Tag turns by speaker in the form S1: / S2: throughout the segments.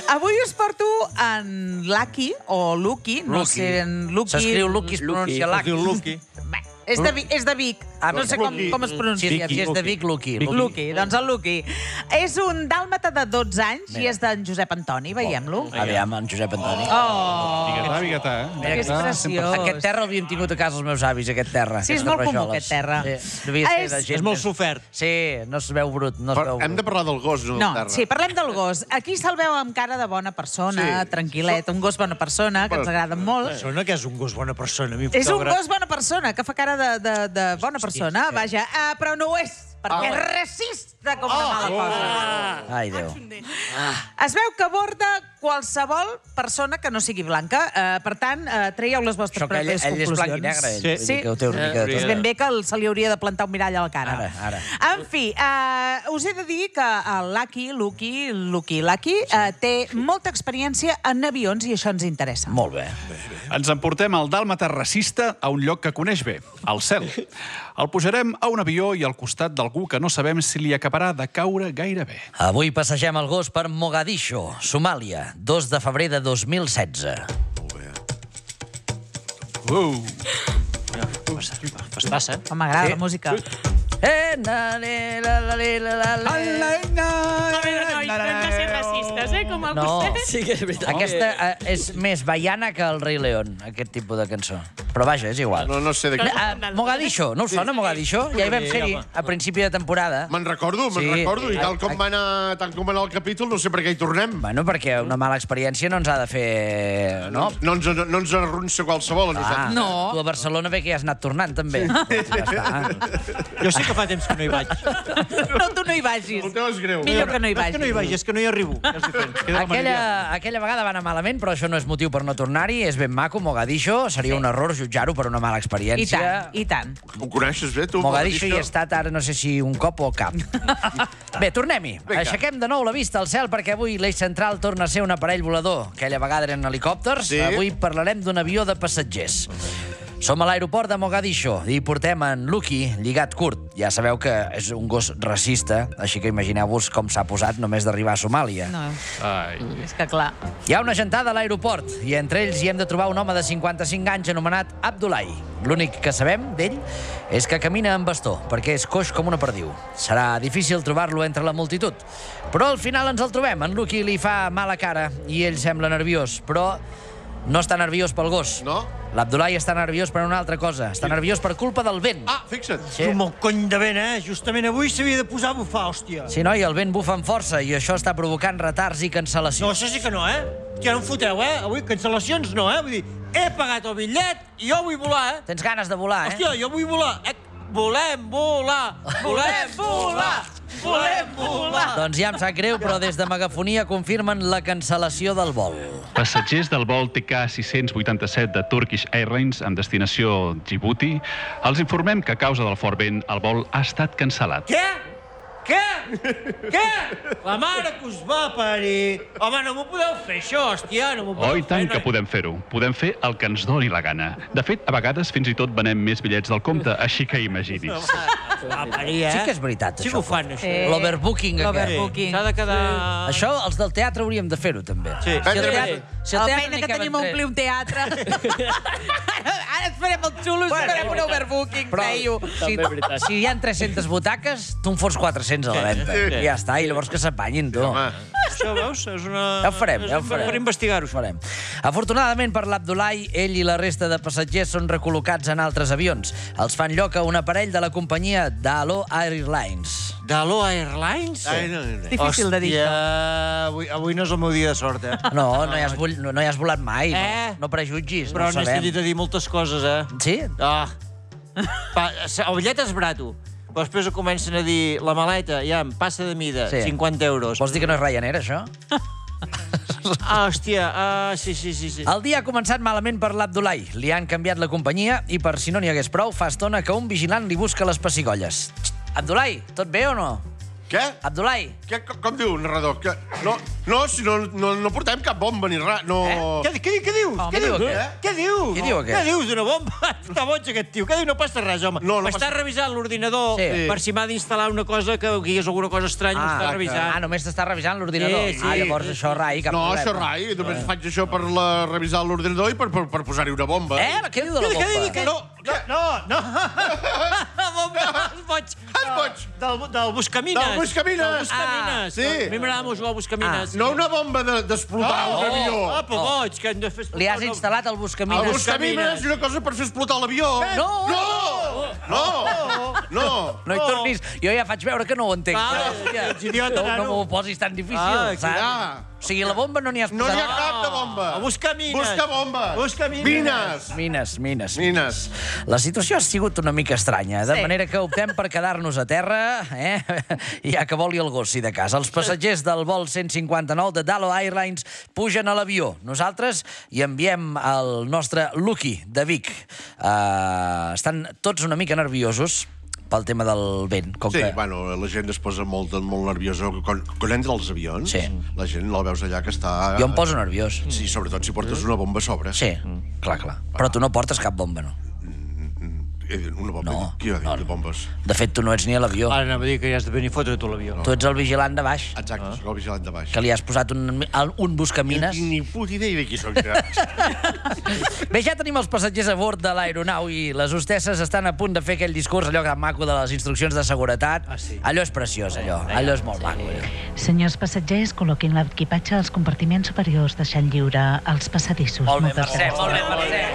S1: Avui us porto en Lucky, o Lucky, no sé, en Lucky...
S2: S'escriu Lucky, es pronuncia Lucky.
S3: Lucky.
S1: Bé, és de Vic. No sé com es pronuncia.
S2: Si és de Vic, Lucky.
S1: Lucky, doncs el Lucky. És un dàlmata de 12 anys i és d'en Josep Antoni, veiem-lo.
S2: Aviam, en Josep Antoni.
S3: Biguetà,
S1: Que és preciós.
S2: Aquest terra l'havien tingut a casa els meus avis, aquest terra.
S1: Sí, és molt comú, aquest terra.
S2: Devia ser de gent...
S3: És molt sofert.
S2: Sí, no es veu brut, no es veu
S4: Hem de
S2: brut.
S4: parlar del gos, no del
S1: No,
S4: terra.
S1: sí, parlem del gos. Aquí se'l veu amb cara de bona persona, tranquil·let, un gos bona persona, que ens agrada molt.
S3: Sona que és un gos bona persona. A mi
S1: És un gos bona persona, que fa cara de bona persona, vaja, però no ho és, perquè és racista com una mala cosa.
S2: Ai, Déu.
S1: Es veu que aborda qualsevol persona que no sigui blanca. Per tant, traieu les vostres
S2: Això que ell
S1: pròpies
S2: és
S1: conclusions.
S2: blanc i negre, ell.
S3: Sí.
S2: Vull dir que ho té una mica de
S1: És
S2: tot.
S1: ben bé que se li hauria de plantar un mirall a la cara.
S2: Ara.
S1: En fi, us he de dir que el Lucky té molta experiència en avions i això ens interessa.
S2: Molt bé.
S5: Ens emportem el dàlmata racista a un lloc que coneix bé, al cel. El pujarem a un avió i al costat d'algú que no sabem si li acabarà de caure gaire bé.
S2: Avui passegem el gos per Mogadiscio, Somàlia, 2 de febrer de 2016.
S3: Passa.
S1: M'agrada la música.
S2: La, la, la.
S6: A veure, nois, no hem de ser racistes, com el
S2: No,
S6: vostè.
S3: Sí que és veritat.
S2: aquesta és més baiana que el Rei León, aquest tipus de cançó. Però vaja, és igual.
S4: No sé de què...
S2: Mogadiscio, no us sona Mogadiscio? Ja hi vam ser-hi a principi de temporada.
S4: Me'n recordo,
S2: Sí.
S4: i tal com va anar el capítol, no sé per què hi tornem.
S2: Bueno, perquè una mala experiència no ens ha de fer... No?
S4: No ens arronsa qualsevol, a nosaltres.
S1: No.
S2: Tu a Barcelona bé que ja has anat tornant, també. Ja està.
S3: Jo sí que fa temps que no hi vaig.
S1: No, tu no hi vagis.
S4: El teu és greu.
S1: Millor que no hi
S3: No és que no hi
S1: vagis.
S3: vaig, és que no hi arribo. És diferent. Queda la meridiana.
S2: Aquella vegada va anar malament, però això no és motiu per no tornar-hi. És ben maco, Mogadiscio. Seria un error jutjar-ho per una mala
S1: I
S2: experiència.
S1: tant, i tant.
S4: Ho coneixes bé, tu?
S2: Mogadiscio hi he estat ara no sé si un cop o cap. Bé, tornem-hi.
S4: Vinga.
S2: Aixequem de nou la vista al cel perquè avui l'eix central torna a ser un aparell volador. Aquella vegada eren helicòpters.
S4: Sí.
S2: Avui parlarem d'un avió de passatgers. Som a l'aeroport de Mogadiscio i portem en Lucky lligat curt. Ja sabeu que és un gos racista, així que imagineu-vos com s'ha posat només d'arribar a Somàlia.
S1: No,
S5: Ai.
S1: és que clar.
S2: Hi ha una gentada a l'aeroport i entre ells hi hem de trobar un home de 55 anys anomenat Abdullahi. L'únic que sabem d'ell és que camina amb bastó, perquè és coix com una perdiu. Serà difícil trobar-lo entre la multitud. Però al final ens el trobem. En Lucky li fa mala cara i ell sembla nerviós, però no està nerviós pel gos.
S4: No?
S2: L'Abdullahi està nerviós per una altra cosa. Està nerviós per culpa del vent.
S4: Ah, fixa't.
S2: Sí.
S3: Tu, molt cony de vent, Justament avui s'havia de posar a bufar, hòstia.
S2: Sí, noi, el vent bufa amb força i això està provocant retards i
S3: No,
S2: cancel·lacions.
S3: això sí que no, Ja no em foteu, Avui cancel·lacions no, Vull dir, he pagat el bitllet i jo vull volar,
S2: Tens ganes de volar,
S3: Hòstia, jo vull volar. Volem volar! Volem volar! Volem volar!
S2: Doncs ja em sap greu, però des de Megafonia confirmen la cancel·lació del vol.
S5: Passatgers del vol TK-687 de Turkish Airlines amb destinació Djibouti, els informem que a causa del fort vent el vol ha estat cancel·lat.
S3: Què? La mare que us va parir! Home, no m'ho podeu fer, això, hòstia, no m'ho podeu
S5: Oh, i
S3: fer.
S5: tant que podem fer-ho. Podem fer el que ens doni la gana. De fet, a vegades fins i tot venem més bitllets del compte, així que imaginis.
S3: Va parir,
S2: Sí que és veritat,
S3: Sí que
S2: això.
S3: ho fan, això.
S2: L'overbooking aquest.
S1: L'overbooking.
S3: S'ha de quedar...
S2: Això, els del teatre hauríem de fer-ho, també.
S3: Sí.
S2: Si el teatre,
S1: La feina que tenim a omplir un teatre. Ara et farem el xulo i farem un overbooking, feio.
S2: Si hi ha 300 butaques, tu en fots 400 a la venda. I ja està, i llavors que s'apanyin, tu.
S3: Això, veus? És una...
S2: Ja ho farem, ja ho farem.
S3: Per investigar-ho.
S2: Ho farem. Afortunadament per l'Abdullahi, ell i la resta de passatgers són recol·locats en altres avions. Els fan lloc a un aparell de la companyia Dalo Airlines.
S3: Dalo Airlines?
S1: Difícil de dir,
S3: Hòstia, avui no és el meu dia de sort,
S2: No, no hi has volat mai. No prejutgis,
S3: Però
S2: no ho
S3: n'he
S2: sabem.
S3: sentit a dir moltes coses,
S2: Sí?
S3: El bitllet és barato, però després comencen a dir la maleta, ja, em passa de mida,
S2: Sí.
S3: 50 euros.
S2: Vols dir que no és Ryanair, això?
S3: Hòstia, sí.
S2: El dia ha començat malament per l'Abdullahi. Li han canviat la companyia i, per si no n'hi hagués prou, fa estona que un vigilant li busca les pessigolles. Abdullahi, tot bé o no?
S4: Què?
S2: Abdullahi,
S4: Com diu el narrador? No, No, si no portem cap bomba ni res. No...
S3: Què dius?
S2: Home,
S3: Què
S2: diu
S3: dius?
S2: aquest.
S3: Què dius?
S2: Què diu aquest?
S3: Què dius d'una bomba? Està boig aquest tio. Què diu? No passa res, home.
S4: No, no
S3: M'està
S4: passa-
S3: revisant l'ordinador per si m'ha d'instal·lar una cosa que és alguna cosa estranya. M'està revisant.
S2: Només t'està revisant l'ordinador.
S3: Sí, sí.
S2: Llavors això, rai, cap
S4: No,
S2: problema.
S4: això rai. Només faig això per revisar l'ordinador i per posar-hi una bomba.
S2: Què diu de la bomba?
S3: No. La bomba, és boig.
S4: És boig.
S3: Del Buscamines.
S4: Del Buscamines.
S3: Del Buscamines.
S4: Sí.
S3: A mi m'agrada molt jugar al Buscamines.
S4: No una bomba d'explotar un avió.
S3: Apa, boig, que hem de fer explotar...
S2: Li has instal·lat el
S4: El
S2: Buscamines.
S4: Buscamines és una cosa per fer explotar l'avió. No.
S2: No hi tornis. Jo ja faig veure que no ho entenc.
S3: Ets idiota,
S2: No
S3: nano.
S2: m'ho posis tan difícil, saps?
S4: ja.
S2: O sigui, la bomba no n'hi has
S4: No
S2: posat.
S4: n'hi ha cap de bomba.
S3: A Buscamines.
S4: Busca bombes.
S3: Buscamines.
S4: Mines.
S2: Mines. La situació ha sigut una mica estranya, de manera que optem per quedar-nos a terra, ja que voli el gos, si de cas. Els passatgers del vol 159 de Dalo Airlines pugen a l'avió. Nosaltres hi enviem el nostre Lucky, de Vic. Estan tots una mica nerviosos pel tema del vent.
S4: Sí, bueno, la gent es posa molt nerviosa. Quan entra als avions, la gent la veus allà que està...
S2: Jo em poso nerviós.
S4: Sí, sobretot si portes una bomba a sobre.
S2: Sí, clar. Però tu no portes cap bomba, no?
S4: Una bomba?
S2: No.
S4: Qui va dir de bombes?
S2: De fet, tu no ets ni a l'avió.
S3: Ara anava a dir que ja has de venir a fotre tu l'avió.
S2: Tu ets el vigilant de baix,
S4: Exacte, soc el vigilant de baix.
S2: que li has posat un buscamines.
S4: Ni puta idea de qui soc.
S2: Bé, ja tenim els passatgers a bord de l'aeronau i les hostesses estan a punt de fer aquell discurs, allò gran maco de les instruccions de seguretat. Allò és preciós, allò. Allò és molt maco.
S7: Senyors passatgers, col·loquin l'equipatge als compartiments superiors, deixant lliure els passadissos.
S2: Molt bé,
S7: Moltes
S2: Mercè,
S7: gràcies.
S2: molt bé, Mercè.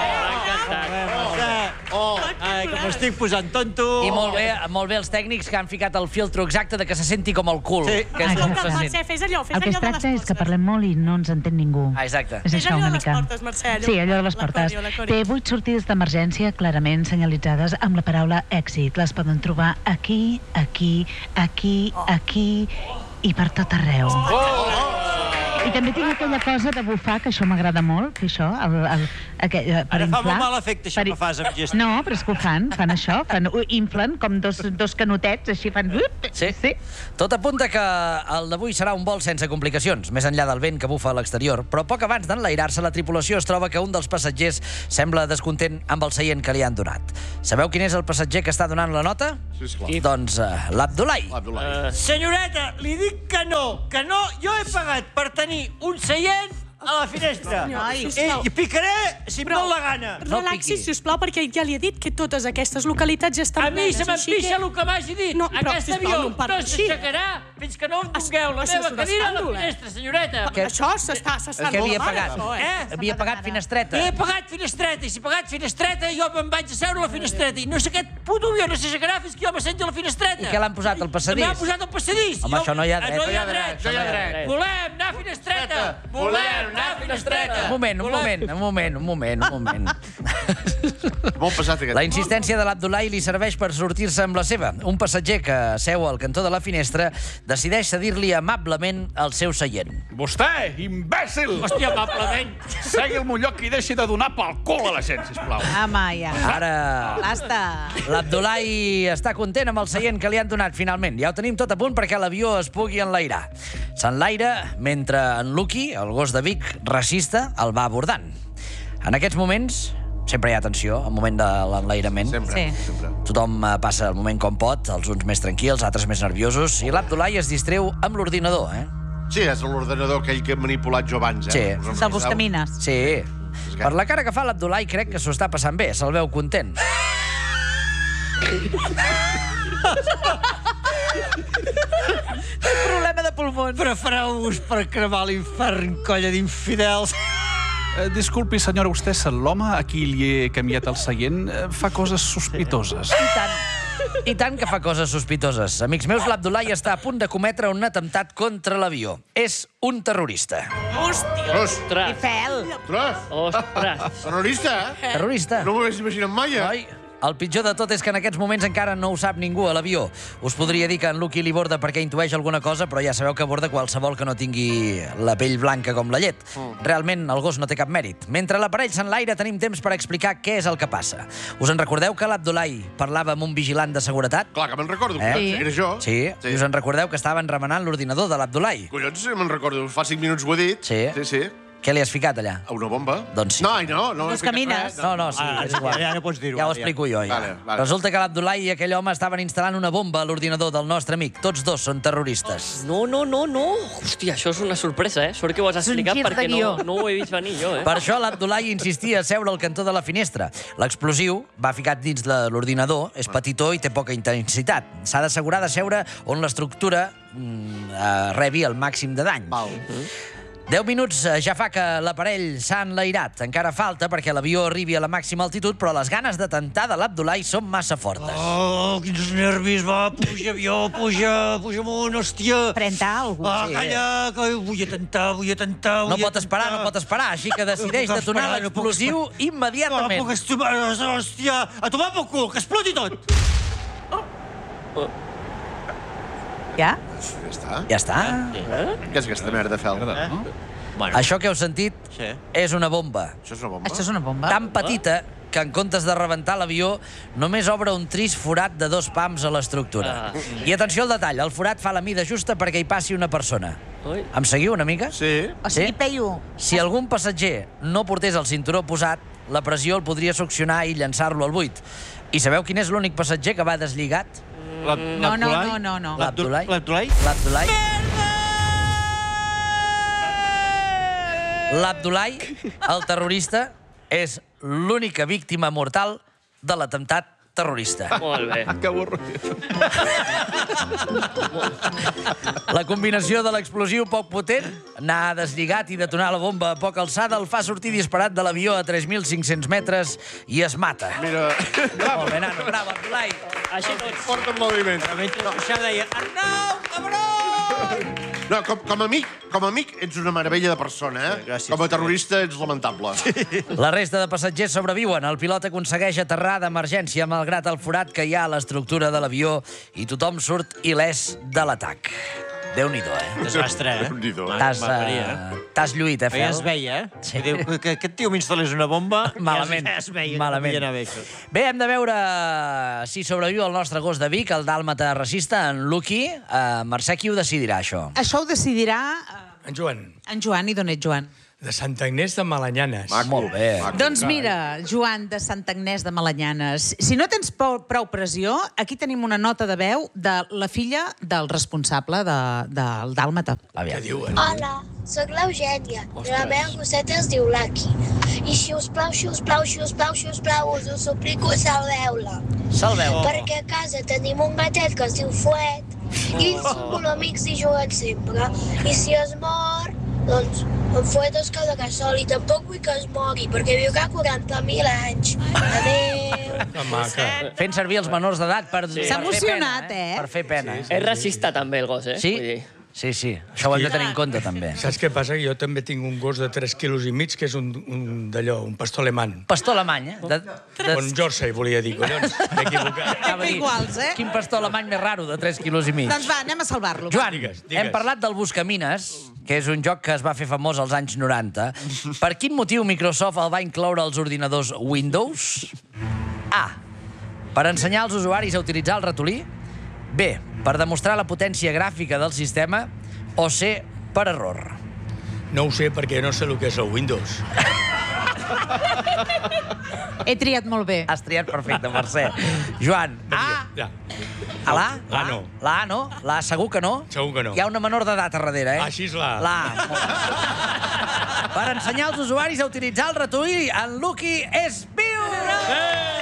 S3: Ai, que m'estic posant tonto.
S2: I molt bé els tècnics que han ficat el filtro exacte de que se senti com el cul.
S3: Sí.
S2: Que és el que
S7: Exacte.
S2: se sent.
S6: Mercè, fes allò
S7: El que es
S6: de les
S7: tracta és que
S6: portes.
S7: parlem molt i no ens entén ningú.
S2: Exacte.
S7: És
S6: Fes
S7: això
S6: allò
S7: una
S6: de les
S7: mica.
S6: portes, Mercè, allò-
S7: Sí, allò de les portes.
S6: l'acòrdio.
S7: Té 8 sortides d'emergència clarament senyalitzades amb la paraula èxit. Les poden trobar aquí, aquí, aquí, aquí i per tot arreu. I també tinc aquella cosa de bufar, que això m'agrada molt, fer això, per
S3: Ara fa
S7: inflar.
S3: molt mal efecte, això que fas amb gest.
S7: No, però és que ho fan això, inflen com dos canotets, així fan...
S2: Sí. Tot apunta que el d'avui serà un vol sense complicacions, més enllà del vent que bufa a l'exterior, però poc abans d'enlairar-se la tripulació es troba que un dels passatgers sembla descontent amb el seient que li han donat. Sabeu quin és el passatger que està donant la nota?
S4: Sí, esclar.
S2: Doncs l'Abdulai.
S3: Senyoreta, li dic que no. Jo he pagat per tenir un seient a la finestra.
S6: Ai, sisplau.
S3: I picaré si em dóna la gana.
S6: Relaxi, sisplau, perquè ja li he dit que totes aquestes localitats ja estan
S3: A mi se
S6: plenes, així que-
S3: m'empixa el que m'hagi dit.
S6: No, però,
S3: Aquest
S6: sisplau,
S3: avió
S6: no em parli
S3: no
S6: així.
S3: s'aixecarà fins que no em dongueu la
S6: Això és
S3: meva
S6: un
S3: cadira a la
S6: escàndol,
S3: finestra, senyoreta.
S6: Això s'està
S2: Què havia
S6: molt mal,
S2: pagat?
S6: això,
S2: Havia pagat finestreta.
S3: He pagat finestreta, i si he pagat finestreta, jo me'n vaig asseure a la finestreta. I no sé, aquest puto avió no s'aixecarà fins que jo m'assenti a la finestreta.
S2: I què l'han posat, al passadís?
S3: M'han posat al passadís.
S2: Home, això no hi ha dret.
S3: No hi ha dret.
S4: No hi ha dret.
S3: Volem anar a finestreta. Volem anar a finestreta.
S2: Un moment.
S4: Molt pesat, aquest.
S2: La insistència de l'Abdulai li serveix per sortir-se amb la seva. Un passatger que seu al cantó de la finestra decideix cedir-li amablement el seu seient.
S5: Vostè, imbècil!
S3: Hòstia, amablement.
S5: Segui el meu lloc i deixi de donar pel cul a la gent, sisplau.
S1: Home, ja.
S2: Ara,
S1: Basta.
S2: l'Abdulai està content amb el seient que li han donat, finalment. Ja ho tenim tot a punt perquè l'avió es pugui enlairar. S'enlaira mentre en Lucky, el gos de Vic, racista, el va abordant. En aquests moments, sempre hi ha tensió, al moment de l'enlairament.
S4: Sempre.
S2: Tothom passa el moment com pot, els uns més tranquils, altres més nerviosos, i l'Abdulai es distreu amb l'ordinador,
S4: Sí, és l'ordenador aquell que he manipulat jo abans,
S2: Sí.
S4: Us en
S1: Del
S4: recordeu?
S1: Buscamines.
S2: Sí. Per la cara que fa l'Abdulai, crec que s'ho està passant bé, se'l veu content.
S1: Problema de pulmons.
S3: Prepareu-vos per cremar l'infern, colla d'infidels.
S5: Disculpi, senyora, vostè és l'home a qui li he canviat el seient? Fa coses sospitoses.
S2: I tant que fa coses sospitoses. Amics meus, l'Abdulai està a punt de cometre un atemptat contra l'avió. És un terrorista.
S1: I fel.
S4: Ostres! Terrorista,
S2: Terrorista?
S4: No m'ho hagués imaginat mai,
S2: Noi, El pitjor de tot és que en aquests moments encara no ho sap ningú a l'avió. Us podria dir que en Lucky li borda perquè intueix alguna cosa, però ja sabeu que borda qualsevol que no tingui la pell blanca com la llet. Realment, el gos no té cap mèrit. Mentre l'aparell s'enlaira, tenim temps per explicar què és el que passa. Us en recordeu que l'Abdulai parlava amb un vigilant de seguretat?
S4: Clar que me'n recordo, era jo.
S2: Sí. I us en recordeu que estaven remenant l'ordinador de l'Abdulai?
S4: Collons, me'n recordo. Fa 5 minuts ho he dit.
S2: Sí. Què li has ficat allà?
S4: A una bomba?
S2: Doncs sí.
S4: No.
S1: Dos camines.
S2: No, sí, és igual.
S3: Ja no pots dir-ho.
S2: Ja ho explico jo, ja.
S4: Vale.
S2: Resulta que l'Abdulai i aquell home estaven instal·lant una bomba a l'ordinador del nostre amic. Tots dos són terroristes.
S8: No. Hòstia, això és una sorpresa, Sort que ho has explicat perquè no ho he vist venir jo,
S2: Per això l'Abdulai insistia a seure al cantó de la finestra. L'explosiu va ficat dins de l'ordinador, és petitó i té poca intensitat. S'ha d'assegurar de seure on l'estructura rebi el màxim de dany. 10 minuts ja fa que l'aparell s'ha enlairat. Encara falta perquè l'avió arribi a la màxima altitud, però les ganes d'atemptar de l'Abdulai són massa fortes.
S3: Oh, quins nervis, va, puja, avió, puja amunt, hòstia.
S1: Pren-te alguna cosa.
S3: Calla, que vull atentar.
S2: No pot esperar, així que decideix detonar l'explosiu immediatament.
S3: No puc estimar, hòstia, a tomar pel cul, que exploti tot.
S1: Ja?
S2: Ja està.
S4: Què és aquesta merda, Fel?
S2: Això que heu sentit és una bomba.
S4: Això és una bomba?
S1: Això és una bomba.
S2: Tan petita que en comptes de rebentar l'avió només obre un trist forat de 2 pams a l'estructura. I atenció al detall, el forat fa la mida justa perquè hi passi una persona. Em seguiu una mica?
S4: Sí.
S1: O sigui, peio.
S2: Si algun passatger no portés el cinturó posat, la pressió el podria succionar i llançar-lo al buit. I sabeu quin és l'únic passatger que va deslligat?
S1: No.
S2: L'Abdulai? L'Abdulai, el terrorista, és l'única víctima mortal de l'atemptat terrorista.
S8: Molt bé.
S5: Que avorrit.
S2: La combinació de l'explosiu poc potent, anar deslligat i detonar la bomba a poca alçada, el fa sortir disparat de l'avió a 3.500 metres i es mata.
S4: Mira.
S2: Molt bé, nano, bravo, Abdulai.
S8: Així tots.
S4: Porta en moviment.
S3: Això deia, Arnau, cabrón!
S4: No, com a amic ets una meravella de persona,
S3: Gràcies.
S4: Com a terrorista ets lamentable.
S2: La resta de passatgers sobreviuen. El pilot aconsegueix aterrar d'emergència malgrat el forat que hi ha a l'estructura de l'avió i tothom surt il·lès de l'atac. Déu-n'hi-do,
S3: Desastre,
S4: Déu-n'hi-do.
S2: T'has lluït,
S3: Ja
S2: Fel?
S3: es veia,
S2: Sí.
S3: Diu que aquest tio m'instal·lés una bomba...
S2: Malament,
S3: Ja es veia.
S2: malament.
S3: Ja anava això.
S2: Bé, hem de veure si sobreviu el nostre gos de Vic, el dàlmata racista, en Lucky. Mercè, qui ho decidirà, això?
S1: Això ho decidirà
S9: En Joan,
S1: en Joan. I d'on ets, Joan?
S9: de Santa Agnès de Malanyanes.
S2: Molt bé.
S1: Doncs mira, Joan de Sant Agnès de Malanyanes, si no tens prou pressió, aquí tenim una nota de veu de la filla del responsable del dàlmata.
S2: Aviam.
S9: Què diuen?
S10: Hola, sóc l'Eugènia. La meva gosseta es diu Lucky. I si us plau, us ho suplico, salveu-la.
S2: Salveu.
S10: Perquè a casa tenim un gatet que es diu Fuet. I ells són molt amics i juguen sempre. I si es mor, doncs en Fuet es queda sol i tampoc vull que es mori, perquè viurà 40.000 anys. Adéu.
S9: Que maca.
S2: Fent servir els menors d'edat per fer
S1: S'ha emocionat,
S2: pena, Per fer pena.
S8: És racista també el gos,
S2: Sí?
S8: Vull dir.
S2: Sí. Això ho hem de tenir en compte, també.
S9: Saps què passa? Jo també tinc un gos de 3,5 quilos, que és un d'allò, un pastor alemany.
S2: Pastor alemany,
S9: Un Jersey, volia dir, collons. M'he equivocat.
S1: Iguals,
S2: Quin pastor alemany més raro, de 3,5 quilos.
S1: Doncs va, anem a salvar-lo.
S2: Joan,
S9: Digues.
S2: hem parlat del Buscamines, que és un joc que es va fer famós als anys 90. Per quin motiu Microsoft el va incloure als ordinadors Windows? A. Per ensenyar als usuaris a utilitzar el ratolí. B. Per demostrar la potència gràfica del sistema. O C. Per error.
S9: No ho sé perquè no sé el que és el Windows.
S1: He triat molt bé.
S2: Has triat perfecte, Mercè. Joan, A.
S9: Ja.
S2: A l'A?
S9: La no.
S2: La A no? La A segur que no?
S9: Segur que no.
S2: Hi ha una menor d'edat a darrere,
S9: Així és la A.
S2: La A. Molt bé. Per ensenyar als usuaris a utilitzar el ratolí, en Lucky és viu!